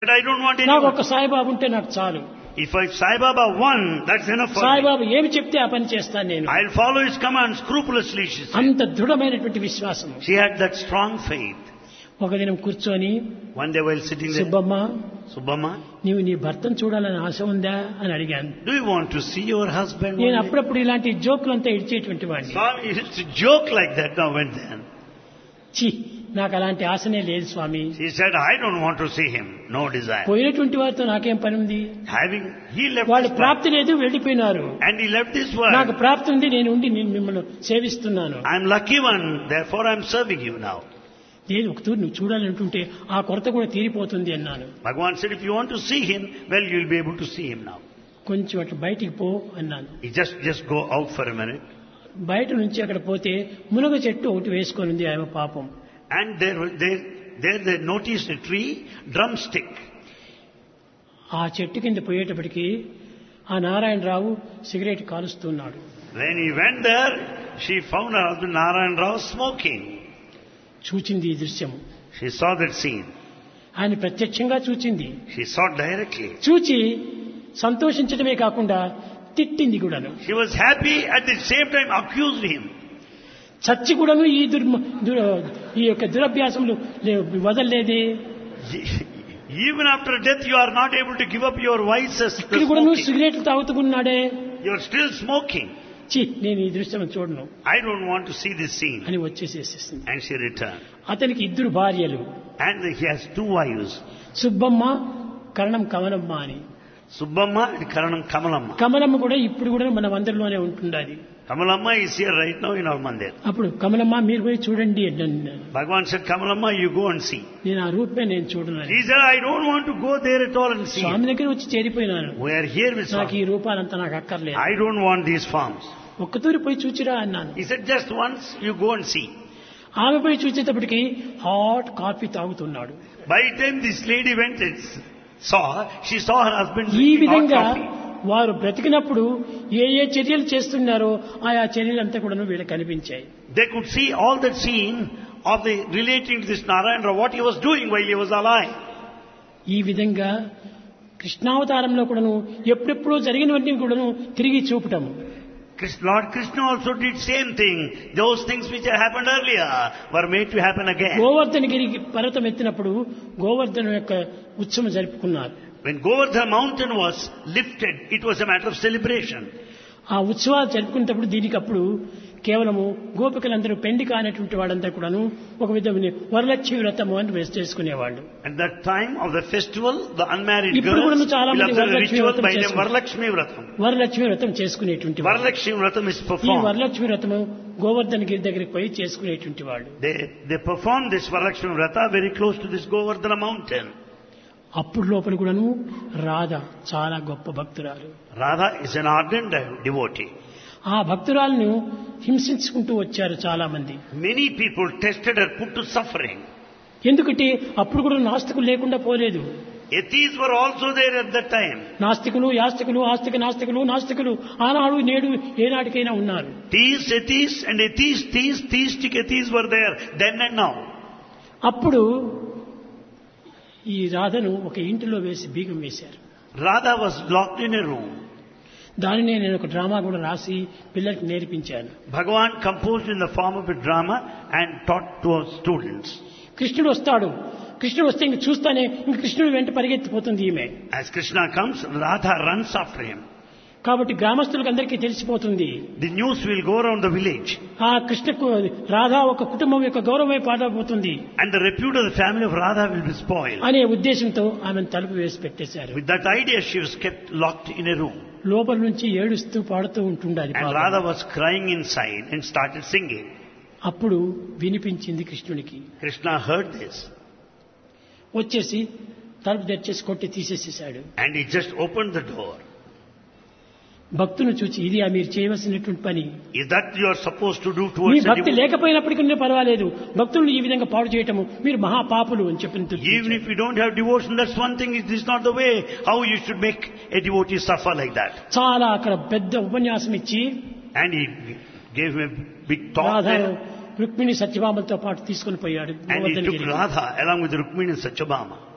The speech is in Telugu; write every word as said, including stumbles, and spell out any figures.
But I don't want నాకు anyone. ఒక సాయిబాబు ఉంటే నాకు చాలు. If I Sai Baba one, that's enough for me. Saibaba ఏమి చెప్తే ఆ పని చేస్తాను నేను. I'll follow his command scrupulously, she said. అంత దృఢమైనటువంటి విశ్వాసం. She had that strong faith. ఒక దినం కూర్చొని, One day while sitting there, Subbamma, Subbamma, నీవు నీ భర్తను చూడాలని ఆశ ఉందా అని అడిగాను. do you want to see your husband? నేను one day? అప్పుడప్పుడు ఇలాంటి జోకులంతా ఇచ్చేటువంటి వాడిని. Swami used to joke like that now and then. ఛీ, నాకు అలాంటి ఆశనే లేదు స్వామి. She said, I don't want to see him. No desire. పోయినటువంటి వారితో నాకేం పని ఉంది? Having, he left వాళ్ళు this ప్రాప్తి లేదు, వెళ్ళిపోయినారు. world. And he left this నాకు world. ప్రాప్తి ఉంది, నేను ఉండి నేను మిమ్మల్ని సేవిస్తున్నాను. I'm lucky one, therefore I'm serving you now. లేదు, ఒక తూరు నువ్వు చూడాలంటుంటే ఆ కొరత కూడా తీరిపోతుంది అన్నాను. Bhagavan said, if you want to see him, well, you'll be able to see him now. కొంచెం అట్లా బయటికి పో అన్నాను. He just, just go out for a minute. బయట నుంచి అక్కడ పోతే మునగ చెట్టు ఒకటి వేసుకొని ఉంది ఆమె పాపం. And there, there, there they noticed a tree, drumstick. ఆ చెట్టు కింద పోయేటప్పటికి ఆ Narayana Rao cigarette కాలుస్తున్నాడు. When he went there, she found her husband Narayan Rao smoking. చూచింది ఈ దృశ్యం. She saw that scene. ఆయన ప్రత్యక్షంగా చూచింది. She saw directly. చూచి సంతోషించడమే కాకుండా తిట్టింది కూడాను. She was happy, at the same time accused him. చచ్చి కూడాను ఈ దుర్ దుర- ఈ యొక్క దురభ్యాసములు లే- వదలలేదే. Even after death, you are not able to give up your vices. ఇక్కడ కూడాను Smoking. సిగరెట్లు తాగుతున్నాడే. You are still smoking. చి, నేను ఈ దృశ్యం చూడను I don't want to see this scene. అని వచ్చేసేసింది. And she returned. అతనికి ఇద్దరు భార్యలు, And he has two wives, Subbamma, కరణం కమలమ్మ అని. Subbamma and Karanam Kamalamma. Kamalamma కూడా ఇప్పుడు కూడా మన మందిరంలోనే ఉంటుండాలి. Kamalamma is here right now in our mandir. అప్పుడు కమలమ్మ మీరు పోయి చూడండి అన్నాను. Bhagavan said, Kamalamma, you go and see. నేను ఆ రూపమే నేను చూడను. He said, I don't want to go there at all and see. స్వామి దగ్గర వచ్చి చేరిపోయినాను. We are here with నాకు Swami. ఈ రూపాలంతా నాకు అక్కర్లేదు. I don't want these forms. ఒక్కతూరి పోయి చూచిరా అన్నాను. He said, just once you go and see. ఆమె పోయి చూసేటప్పటికి హాట్ కాఫీ తాగుతున్నాడు. By the time this lady went and saw, she saw her husband ఈ drinking hot విధంగా coffee. వారు బ్రతికినప్పుడు ఏ ఏ చర్యలు చేస్తున్నారో ఆయా చర్యలంతా కూడా వీళ్ళకి కనిపించాయి. They could see all that scene of the relating to this Narayana, what he was doing while he was alive. ఈ విధంగా కృష్ణావతారంలో కూడాను ఎప్పుడెప్పుడో జరిగినవన్నీ కూడాను తిరిగి చూపటం. Krishna- Lord Krishna also did same thing. Those things which had happened earlier were made to happen again. గోవర్ధనగిరికి పర్వతం ఎత్తినప్పుడు గోవర్ధన యొక్క ఉత్సవం జరుపుకున్నారు. When Govardhana mountain was lifted, it was a matter of celebration. ఆ ఉత్సవాలు జరుపుకునేటప్పుడు దీనికి అప్పుడు కేవలము గోపికలందరూ పెండి కానటువంటి వాళ్ళంతా కూడాను ఒక విధమైన వరలక్ష్మి వ్రతము అని వేసి చేసుకునేవాళ్ళు. At that time of the festival, the unmarried ఇప్పుడు girls కూడా చాలా will మంది observe a వరలక్ష్మి ritual వ్రతం by name చేసుకుంటారు. Varalakshmi Vratam. వరలక్ష్మి వ్రతం చేసుకునేటువంటి వాళ్ళు. Varalakshmi Vratam is ఈ performed. వరలక్ష్మి వ్రతము గోవర్ధనగిరి దగ్గరికి పోయి చేసుకునేటువంటి వాళ్ళు. They, they perform this Varalakshmi Vrata very close to this Govardhana mountain. అప్పుడు లోపల కూడాను రాధ చాలా గొప్ప భక్తురాలు. Radha is an ardent devotee. ఆ భక్తురాలను హింసించుకుంటూ వచ్చారు చాలా మంది. Many people tested her, put to suffering. ఎందుకంటే అప్పుడు కూడా నాస్తికులు లేకుండా పోలేదు. Atheists were also there at that time. నాస్తికులు, యాస్తికులు, ఆస్తిక నాస్తికులు, నాస్తికులు ఆనాడు నేడు ఏనాటికైనా ఉన్నారు. Theists, atheists and atheists, theists, theistic atheists were there then and now. అప్పుడు ఈ రాధను ఒక ఇంటిలో వేసి బీగం వేశారు. Radha was locked in a room. దానినే నేను ఒక డ్రామా కూడా రాసి పిల్లలకి నేర్పించాను. Bhagavan composed in the form of a drama and taught to our students. కృష్ణుడు వస్తాడు, కృష్ణుడు వస్తే ఇంక చూస్తానే ఇంక కృష్ణుడు వెంట పరిగెత్తిపోతుంది ఈమె. As Krishna comes, Radha runs after him. కాబట్టి గ్రామస్తులకు అందరికీ తెలిసిపోతుంది. The news will go around the village. ఆ కృష్ణకు రాధా ఒక కుటుంబం యొక్క గౌరవమే పాడబోతుంది And the repute of the family of Radha will be spoiled. అనే ఉద్దేశంతో ఆమెను తలుపు వేసి పెట్టేశారు. With that idea, she was kept locked in a room. లోపల నుంచి ఏడుస్తూ పాడుతూ ఉంటుండాలి. And Radha was crying inside and started singing. అప్పుడు వినిపించింది కృష్ణునికి. Krishna heard this. వచ్చేసి తలుపు తెచ్చేసి కొట్టి తీసేసేసాడు. And he just opened the door. భక్తును చూచి ఇది మీరు చేయవలసినటువంటి పని. Is that you are supposed to do me towards a భక్తి devotee? లేకపోయినప్పటికీ పర్వాలేదు, భక్తులను ఈ విధంగా పాడు చేయటము మీరు మహాపాపులు అని చెప్పిన Even if you don't have devotion, that's one thing. This is not the way how you should make a devotee suffer like that. చాలా అక్కడ పెద్ద ఉపన్యాసం ఇచ్చి And he gave him a big talk రాధాను there. Rukmini సత్యభామలతో పాటు తీసుకుని పోయాడు And he took గోవర్ధనగిరికి. Radha along with Rukmini and Satyabhama.